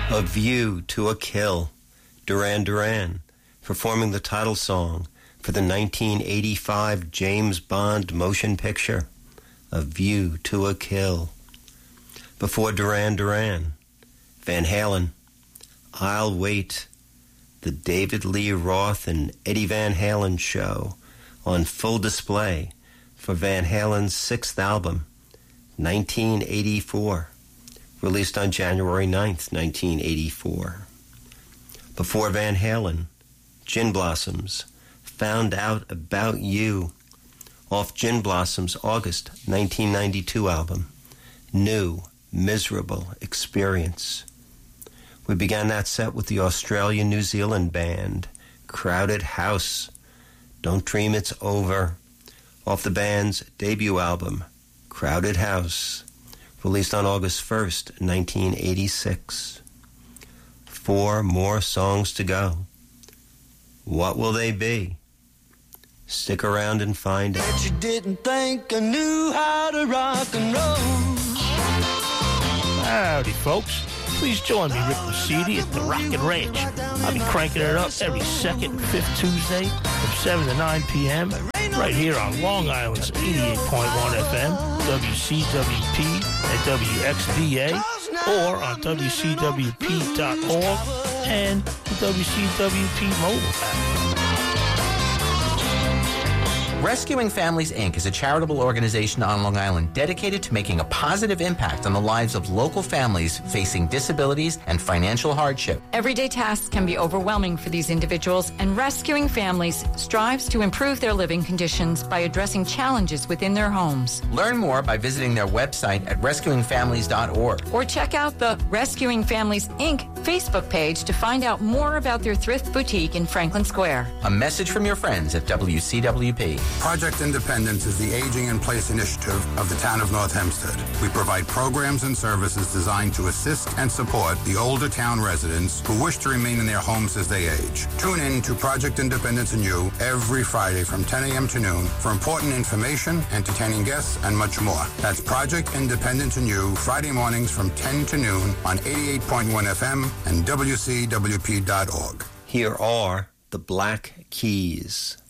A View to a Kill, Duran Duran, performing the title song for the 1985 James Bond motion picture, A View to a Kill. Before Duran Duran, Van Halen, I'll Wait, the David Lee Roth and Eddie Van Halen show on full display for Van Halen's sixth album, 1984, released on January 9th, 1984. Before Van Halen, Gin Blossoms, Found Out About You, off Gin Blossoms' August 1992 album, New Miserable Experience. We began that set with the Australian-New Zealand band, Crowded House, Don't Dream It's Over, off the band's debut album, Crowded House, released on August 1st, 1986. 4 more songs to go. What will they be? Stick around and find out. Bet you didn't think I knew how to rock and roll. Howdy, folks. Please join me, Rick Lucidi, at the Rockin' Ranch. I'll be cranking it up every second and fifth Tuesday from 7 to 9 p.m. right here on Long Island's 88.1 FM, WCWP and WXVA, or on WCWP.org and the WCWP mobile app. Rescuing Families, Inc. is a charitable organization on Long Island dedicated to making a positive impact on the lives of local families facing disabilities and financial hardship. Everyday tasks can be overwhelming for these individuals, and Rescuing Families strives to improve their living conditions by addressing challenges within their homes. Learn more by visiting their website at rescuingfamilies.org. Or check out the Rescuing Families, Inc. Facebook page to find out more about their thrift boutique in Franklin Square. A message from your friends at WCWP. Project Independence is the aging in place initiative of the town of North Hempstead. We provide programs and services designed to assist and support the older town residents who wish to remain in their homes as they age. Tune in to Project Independence and You every Friday from 10 a.m. to noon for important information, entertaining guests, and much more. That's Project Independence and You, Friday mornings from 10 to noon on 88.1 FM and WCWP.org. Here are the Black Keys.